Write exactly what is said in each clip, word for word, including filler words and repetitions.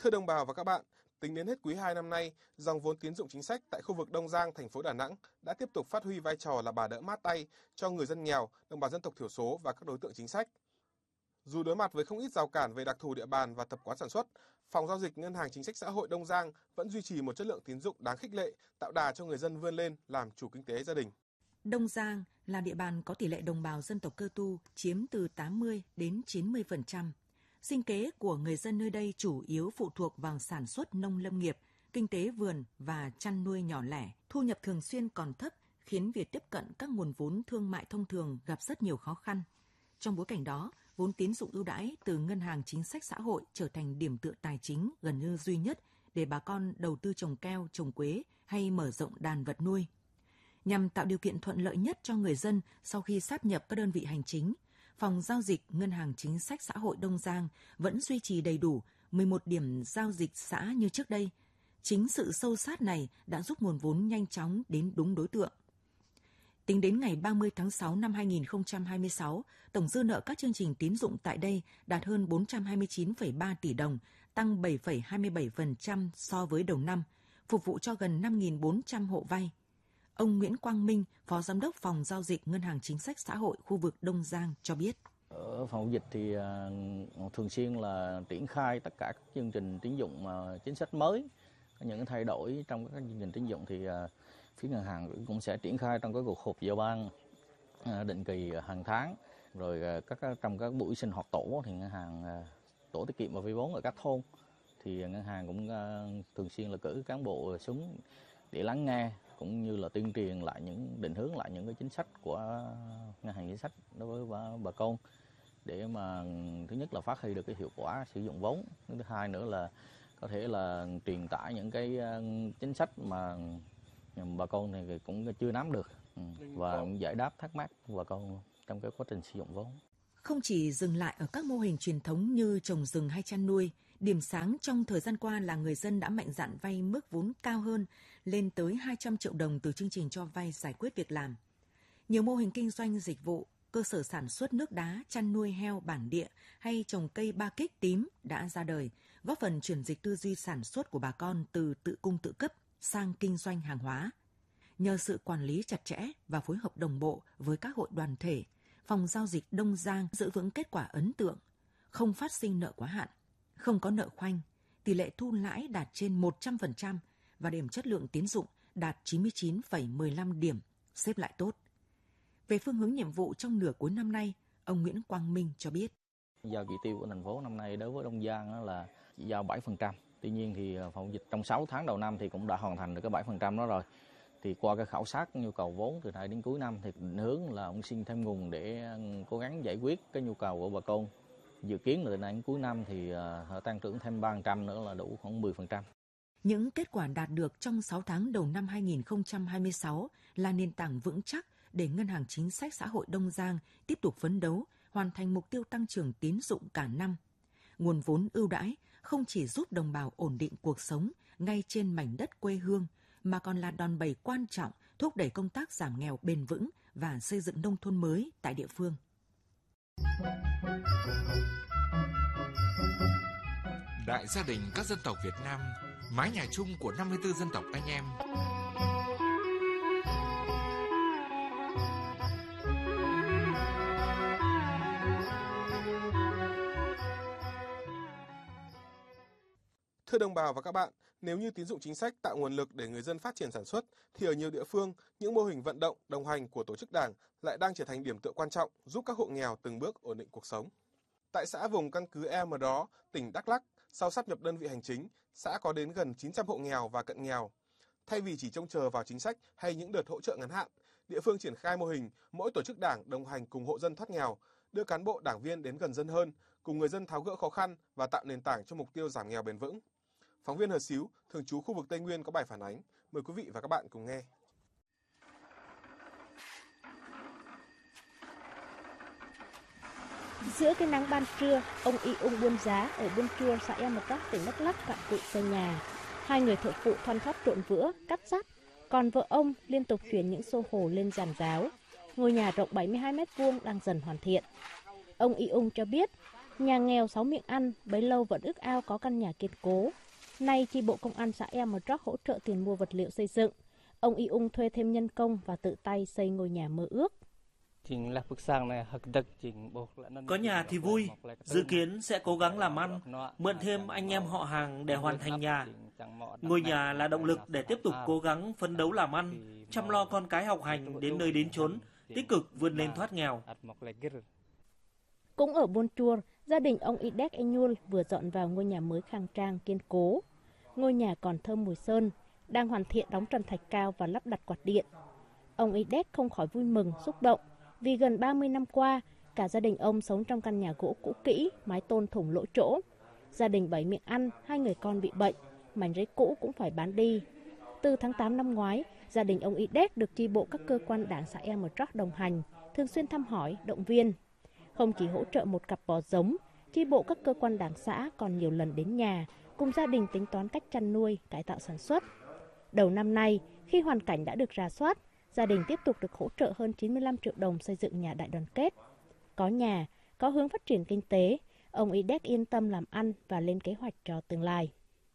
Thưa đồng bào và các bạn, tính đến hết quý hai năm nay, dòng vốn tín dụng chính sách tại khu vực Đông Giang, thành phố Đà Nẵng đã tiếp tục phát huy vai trò là bà đỡ mát tay cho người dân nghèo, đồng bào dân tộc thiểu số và các đối tượng chính sách. Dù đối mặt với không ít rào cản về đặc thù địa bàn và tập quán sản xuất, Phòng giao dịch Ngân hàng Chính sách Xã hội Đông Giang vẫn duy trì một chất lượng tín dụng đáng khích lệ, tạo đà cho người dân vươn lên làm chủ kinh tế gia đình. Đông Giang là địa bàn có tỷ lệ đồng bào dân tộc Cơ Tu chiếm từ tám mươi đến chín mươi phần trăm. Sinh kế của người dân nơi đây chủ yếu phụ thuộc vào sản xuất nông lâm nghiệp, kinh tế vườn và chăn nuôi nhỏ lẻ. Thu nhập thường xuyên còn thấp khiến việc tiếp cận các nguồn vốn thương mại thông thường gặp rất nhiều khó khăn. Trong bối cảnh đó, vốn tín dụng ưu đãi từ Ngân hàng Chính sách Xã hội trở thành điểm tựa tài chính gần như duy nhất để bà con đầu tư trồng keo, trồng quế hay mở rộng đàn vật nuôi. Nhằm tạo điều kiện thuận lợi nhất cho người dân sau khi sáp nhập các đơn vị hành chính, Phòng giao dịch Ngân hàng Chính sách Xã hội Đông Giang vẫn duy trì đầy đủ mười một điểm giao dịch xã như trước đây. Chính sự sâu sát này đã giúp nguồn vốn nhanh chóng đến đúng đối tượng. Tính đến ngày ba mươi tháng sáu năm hai nghìn không trăm hai mươi sáu, tổng dư nợ các chương trình tín dụng tại đây đạt hơn bốn trăm hai mươi chín phẩy ba tỷ đồng, tăng bảy phẩy hai mươi bảy phần trăm so với đầu năm, phục vụ cho gần năm nghìn bốn trăm hộ vay. Ông Nguyễn Quang Minh, Phó Giám đốc Phòng giao dịch Ngân hàng Chính sách Xã hội khu vực Đông Giang cho biết. Ở phòng dịch thì uh, thường xuyên là triển khai tất cả các chương trình tín dụng uh, chính sách mới, những thay đổi trong các chương trình tín dụng thì uh, phía ngân hàng cũng sẽ triển khai trong các cuộc họp giao ban uh, định kỳ hàng tháng, rồi uh, các trong các buổi sinh hoạt tổ thì ngân hàng uh, tổ tiết kiệm và vay vốn ở các thôn thì ngân hàng cũng uh, thường xuyên là cử cán bộ xuống để lắng nghe cũng như là tuyên truyền lại những định hướng lại những cái chính sách của ngân hàng chính sách đối với bà, bà con để mà thứ nhất là phát huy được cái hiệu quả sử dụng vốn, thứ hai nữa là có thể là truyền tải những cái chính sách mà bà con thì cũng chưa nắm được và giải đáp thắc mắc của bà con trong cái quá trình sử dụng vốn. Không chỉ dừng lại ở các mô hình truyền thống như trồng rừng hay chăn nuôi, điểm sáng trong thời gian qua là người dân đã mạnh dạn vay mức vốn cao hơn, lên tới hai trăm triệu đồng từ chương trình cho vay giải quyết việc làm. Nhiều mô hình kinh doanh dịch vụ, cơ sở sản xuất nước đá, chăn nuôi heo bản địa hay trồng cây ba kích tím đã ra đời, góp phần chuyển dịch tư duy sản xuất của bà con từ tự cung tự cấp sang kinh doanh hàng hóa. Nhờ sự quản lý chặt chẽ và phối hợp đồng bộ với các hội đoàn thể, Phòng giao dịch Đông Giang giữ vững kết quả ấn tượng, không phát sinh nợ quá hạn, không có nợ khoanh, tỷ lệ thu lãi đạt trên một trăm phần trăm và điểm chất lượng tín dụng đạt chín mươi chín phẩy mười lăm điểm, xếp lại tốt. Về phương hướng nhiệm vụ trong nửa cuối năm nay, ông Nguyễn Quang Minh cho biết. Giao chỉ tiêu của thành phố năm nay đối với Đông Giang là chỉ giao bảy phần trăm. Tuy nhiên thì phòng dịch trong sáu tháng đầu năm thì cũng đã hoàn thành được cái bảy phần trăm đó rồi. Thì qua cái khảo sát nhu cầu vốn từ nay đến cuối năm thì định hướng là ông xin thêm nguồn để cố gắng giải quyết cái nhu cầu của bà con. Dự kiến là từ nay đến cuối năm thì họ tăng trưởng thêm ba phần trăm nữa là đủ khoảng mười phần trăm. Những kết quả đạt được trong sáu tháng đầu năm hai nghìn không trăm hai mươi sáu là nền tảng vững chắc để Ngân hàng Chính sách Xã hội Đông Giang tiếp tục phấn đấu, hoàn thành mục tiêu tăng trưởng tín dụng cả năm. Nguồn vốn ưu đãi không chỉ giúp đồng bào ổn định cuộc sống ngay trên mảnh đất quê hương, mà còn là đòn bẩy quan trọng thúc đẩy công tác giảm nghèo bền vững và xây dựng nông thôn mới tại địa phương. Đại gia đình các dân tộc Việt Nam, mái nhà chung của năm mươi tư dân tộc anh em. Thưa đồng bào và các bạn, nếu như tín dụng chính sách tạo nguồn lực để người dân phát triển sản xuất, thì ở nhiều địa phương, những mô hình vận động, đồng hành của tổ chức đảng lại đang trở thành điểm tựa quan trọng giúp các hộ nghèo từng bước ổn định cuộc sống. Tại xã vùng căn cứ Ea Mờ Đó, tỉnh Đắk Lắk, sau sáp nhập đơn vị hành chính, xã có đến gần chín trăm hộ nghèo và cận nghèo. Thay vì chỉ trông chờ vào chính sách hay những đợt hỗ trợ ngắn hạn, địa phương triển khai mô hình mỗi tổ chức đảng đồng hành cùng hộ dân thoát nghèo, đưa cán bộ đảng viên đến gần dân hơn, cùng người dân tháo gỡ khó khăn và tạo nền tảng cho mục tiêu giảm nghèo bền vững. Phóng viên Hờ Xíu, thường trú khu vực Tây Nguyên có bài phản ánh. Mời quý vị và các bạn cùng nghe. Giữa cái nắng ban trưa, ông Y Ung buôn giá ở Buôn Chua, xã Ea Mờ Đắc, tỉnh Đắk Lắk cặm cụi xây nhà. Hai người thợ phụ thoăn thoắt trộn vữa, cắt sắt, còn vợ ông liên tục chuyển những xô hồ lên giàn giáo. Ngôi nhà rộng bảy mươi hai mét vuông đang dần hoàn thiện. Ông Y Ung cho biết, Nhà nghèo sáu miệng ăn bấy lâu vẫn ước ao có căn nhà kiên cố. Nay chi bộ công an xã Ea Mờ Trắc hỗ trợ tiền mua vật liệu xây dựng. Ông Y Ung thuê thêm nhân công và tự tay xây ngôi nhà mơ ước. Có nhà thì vui, dự kiến sẽ cố gắng làm ăn, mượn thêm anh em họ hàng để hoàn thành nhà. Ngôi nhà là động lực để tiếp tục cố gắng phấn đấu làm ăn, chăm lo con cái học hành đến nơi đến chốn, tích cực vươn lên thoát nghèo. Cũng ở Buôn Chua, gia đình ông Idek Enyul vừa dọn vào ngôi nhà mới khang trang kiên cố. Ngôi nhà còn thơm mùi sơn, đang hoàn thiện đóng trần thạch cao và lắp đặt quạt điện. Ông Idek không khỏi vui mừng, xúc động vì gần ba mươi năm qua, cả gia đình ông sống trong căn nhà gỗ cũ kỹ, mái tôn thủng lỗ chỗ. Gia đình bảy miệng ăn, hai người con bị bệnh, mảnh giấy cũ cũng phải bán đi. Từ tháng tám năm ngoái, gia đình ông Idek được chi bộ các cơ quan đảng xã Ea Mờ Trắc đồng hành, thường xuyên thăm hỏi, động viên. Không chỉ hỗ trợ một cặp bò giống, chi bộ các cơ quan đảng xã còn nhiều lần đến nhà, cùng gia đình tính toán cách chăn nuôi, cải tạo sản xuất. Đầu năm nay, khi hoàn cảnh đã được rà soát, gia đình tiếp tục được hỗ trợ hơn chín mươi lăm triệu đồng xây dựng nhà đại đoàn kết. Có nhà, có hướng phát triển kinh tế, ông Idek yên tâm làm ăn và lên kế hoạch cho tương lai.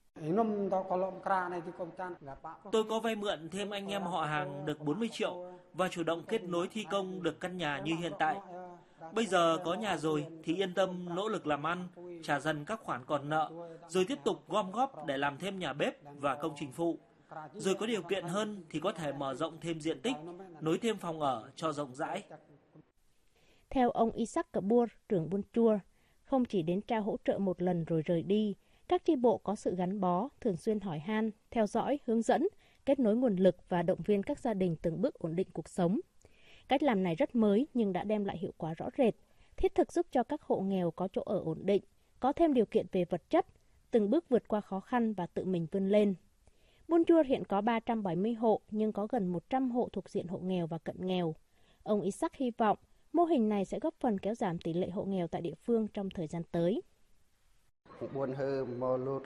Tôi có vay mượn thêm anh em họ hàng được bốn mươi triệu và chủ động kết nối thi công được căn nhà như hiện tại. Bây giờ có nhà rồi thì yên tâm nỗ lực làm ăn, trả dần các khoản còn nợ, rồi tiếp tục gom góp để làm thêm nhà bếp và công trình phụ. Rồi có điều kiện hơn thì có thể mở rộng thêm diện tích, nối thêm phòng ở cho rộng rãi. Theo ông Isaac Kabur, trưởng Buôn Chua, không chỉ đến trao hỗ trợ một lần rồi rời đi, các chi bộ có sự gắn bó, thường xuyên hỏi han, theo dõi, hướng dẫn, kết nối nguồn lực và động viên các gia đình từng bước ổn định cuộc sống. Cách làm này rất mới nhưng đã đem lại hiệu quả rõ rệt, thiết thực giúp cho các hộ nghèo có chỗ ở ổn định, có thêm điều kiện về vật chất, từng bước vượt qua khó khăn và tự mình vươn lên. Buôn Chua hiện có ba trăm bảy mươi hộ nhưng có gần một trăm hộ thuộc diện hộ nghèo và cận nghèo. Ông Isaac hy vọng mô hình này sẽ góp phần kéo giảm tỷ lệ hộ nghèo tại địa phương trong thời gian tới.